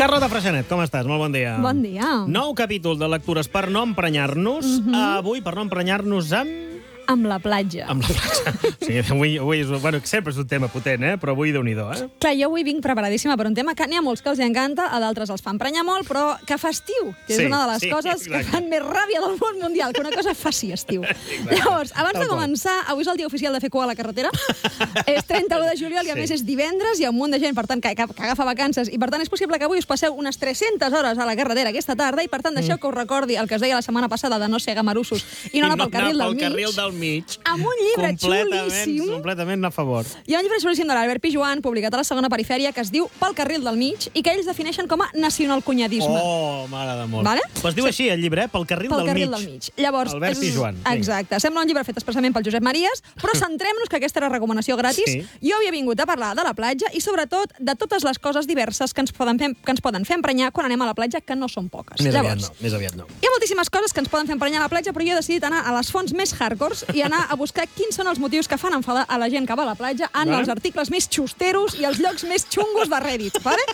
Carlota Freixanet, com estàs? Molt bon dia. Bon dia. Nou capítol de lectures per no emprenyar-nos. Avui, per no emprenyar-nos Amb la platja. amb la platja. Sí, avui és, bueno, sempre és un tema potent, però avui Déu-n'hi-do, Clar, jo avui vinc preparadíssima per un tema que n'hi ha molts que els encanta, a d'altres els fa emprenyar molt, però que fa estiu, que és Sí, una de les sí, coses que exacte. fan més ràbia del món mundial, que una cosa faci estiu. Llavors, abans de començar, avui és el dia oficial de fer cua a la carretera. És 31 de juliol i a més és divendres, hi ha un munt de gent, per tant, que agafa vacances, i per tant és possible que avui us passeu unes 300 hores a la carretera aquesta tarda, i per tant deixeu que us recordi el que us deia la setmana passada de no ser gamarussos i no anar pel carril del mig. Amb un llibre xulíssim. Completament a favor. Hi ha un llibre xulíssim de l'Albert Pijuan, publicat a la Segona Perifèria, que es diu Pel carril del mig, i que ells defineixen com a nacionalcunyadisme. Oh, m'agrada molt. Vale? Però es diu així, el llibre, Pel carril del mig. Llavors, Albert Pijuan. Exacte. Sembla un llibre fet expressament pel Josep Maries, però centrem-nos que aquesta era recomanació gratis. Sí. Jo havia vingut a parlar de la platja i, sobretot, de totes les coses diverses que ens poden fer emprenyar quan anem a la platja, que no són poques. Més aviat no. Hi ha moltíssimes coses que ens poden fer emprenyar a la platja, però jo he decidit anar a les fonts més hardcores i anar a buscar quins són els motius que fan enfadar a la gent que va a la platja en els articles més xusteros i els llocs més xungos de Reddit, vale?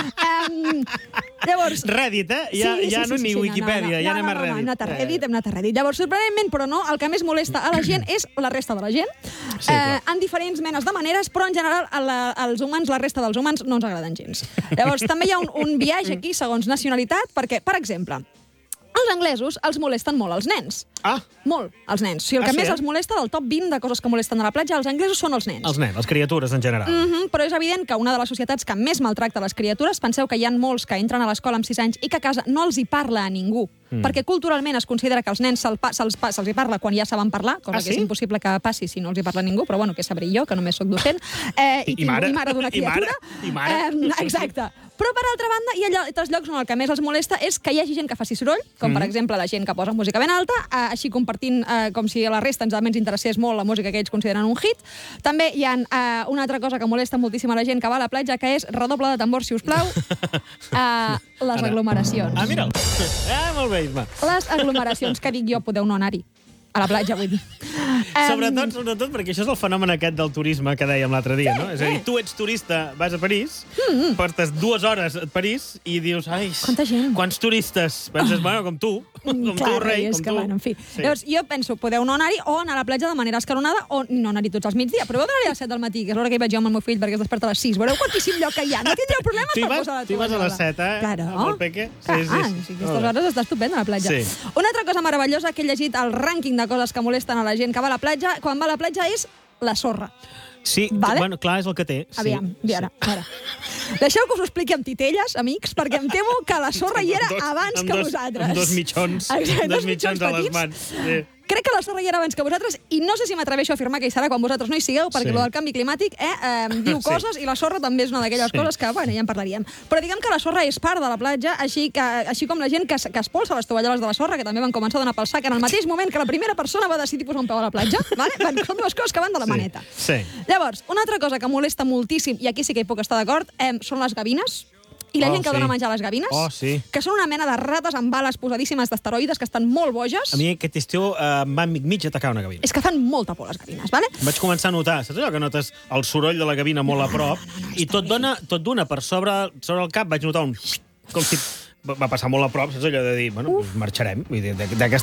Llavors... Reddit, Ja no ni Wikipedia, ja anem a Reddit. Hem anat a Reddit. Llavors, sorprenentment, però no, el que més molesta a la gent és la resta de la gent, Sí, clar. en diferents menes de maneres, però en general als humans, la resta dels humans, no ens agraden gens. Llavors, també hi ha un biaix aquí, segons nacionalitat, perquè, per exemple, els anglesos els molesten molt els nens. Ah, Molt, els nens. O sigui, el que sí, més els molesta, del top 20 de coses que molesten a la platja, els anglesos són els nens. els nens, les criatures en general. Però és evident que una de les societats que més maltracta les criatures, penseu que hi ha molts que entren a l'escola amb 6 anys i que a casa no els hi parla a ningú, perquè culturalment es considera que als nens se'ls hi parla quan ja saben parlar, cosa que és impossible que passi si no els hi parla ningú, però bueno, què sabré jo, que només sóc docent, i mare d'una criatura. I mare. Exacte. Però, per altra banda, hi ha altres llocs on el que més els molesta és que hi hagi gent que faci soroll, com per exemple la gent que posa música ben alta, així compartint com si a la resta ens interessés molt la música que ells consideren un hit. També hi ha una altra cosa que molesta moltíssim a la gent que va a la platja, que és redoble de tambor, si us plau, les aglomeracions. Ah, mira'l. Molt bé, Isma. Les aglomeracions, que dic jo, podeu no anar-hi. A la platja, vull dir. Sobretot perquè això és el fenomen aquest del turisme que dèiem l'altre dia, no? És a dir, tu ets turista, vas a París, portes 2 hores a París i dius, ai, Quanta gent. quants turistes? Penses, bueno, com tu, rei, és com que, tu. bueno, en fi. Sí. Llavors, jo penso, podeu no anar-hi o anar a la platja de manera escalonada o no anar-hi tots els migdia. Proveu d'anar-hi a les 7 del matí, que és l'hora que hi vaig jo amb el meu fill perquè es desperta a les 6. Veureu quantíssim lloc que hi ha. No tindreu problemes per posar la Tu vas a les 7, Claro. Amb el peque. Sí. Aquestes hores està estupenda a la platja. Sí. Una altra cosa meravellosa que he llegit al rànquing de coses que molesten a la gent que va a la platja, quan va a la platja, és la sorra. Sí, Vale? bueno, clar, és el que té. Aviam, ara. Deixeu que us ho expliqui amb titelles, amics, perquè em temo que la sorra hi era abans que vosaltres. Amb 2 mitjons. Exacte, 2 mitjons a les petits. mans. Sí. Crec que la sorra hi era abans que vosaltres i no sé si m'atreveixo a afirmar que hi serà quan vosaltres no hi sigueu, perquè Sí. lo del canvi climàtic diu coses i la sorra també és una d'aquelles coses que, bueno, ja en parlaríem. Però diguem que la sorra és part de la platja, així com la gent que espolsa les tovalloles de la sorra, que també van començar a donar pel sac en el mateix moment que la primera persona va decidir posar un peu a la platja. Vale? Són dues coses que van de la maneta. Sí. Llavors, una altra cosa que molesta moltíssim, i aquí sí que hi puc estar d'acord, són les gavines. I la gent que dona menjar a les gavines, que són una mena de rates amb bales posadíssimes d'esteroides que estan molt boges. A mi aquest estiu em va mig atacar una gavina. És que fan molta por les gavines, vale? Vaig començar a notar, saps allò que notes el soroll de la gavina molt a prop i tot dona per sobre el cap, vaig notar un... com si va passar molt a prop, saps allò de dir, bueno, marxarem. Vull dir,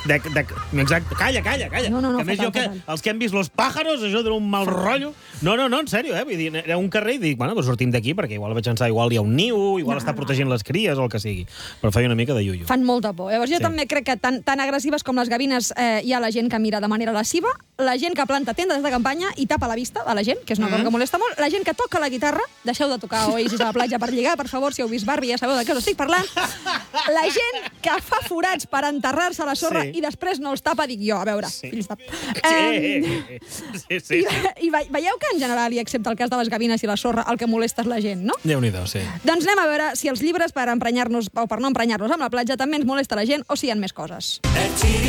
exacte, calla. No, que a més fatal. els que hem vist Los Pájaros, això era un mal rotllo. No, en sèrio, Vull dir, era un carrer i dic, bueno, doncs sortim d'aquí, perquè igual vaig pensar, igual hi ha un niu, igual està protegint les cries o el que sigui. Però feia una mica de iuiu. Fan molta por. Llavors jo també crec que tan agressives com les gavines hi ha la gent que mira de manera lasciva, la gent que planta tendes de campanya i tapa la vista a la gent, que és una cosa que molesta molt, la gent que toca la guitarra, deixeu de tocar Oasis a la platja per lligar, per favor, si heu vist Barbie ja sabeu de què us estic parlant, la gent que fa forats per enterrar-se a la sorra i després no els tapa, dic jo, a veure, fills de... Sí. I veieu que en general, i excepte el cas de les gavines i la sorra, el que molesta és la gent, no? Déu-n'hi-do, sí. Doncs anem a veure si els llibres per emprenyar-nos o per no emprenyar-nos amb la platja també ens molesta la gent o si hi ha més coses.